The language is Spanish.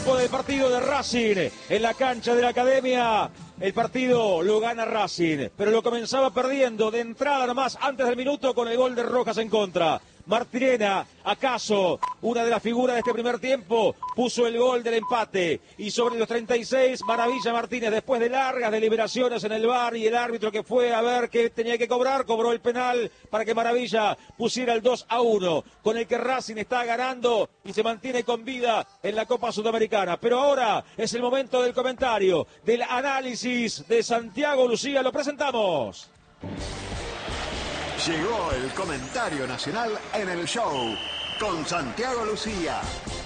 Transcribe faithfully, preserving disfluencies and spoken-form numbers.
tiempo del partido de Racing en la cancha de la Academia. El partido lo gana Racing, pero lo comenzaba perdiendo de entrada nomás antes del minuto con el gol de Rojas en contra. Martirena, acaso una de las figuras de este primer tiempo, puso el gol del empate. Y sobre los treinta y seis, Maravilla Martínez, después de largas deliberaciones en el V A R y el árbitro que fue a ver qué tenía que cobrar, cobró el penal para que Maravilla pusiera el dos a uno, con el que Racing está ganando y se mantiene con vida en la Copa Sudamericana. Pero ahora es el momento del comentario, del análisis de Santiago Lucía. Lo presentamos. Llegó el comentario nacional en el show con Santiago Lucía.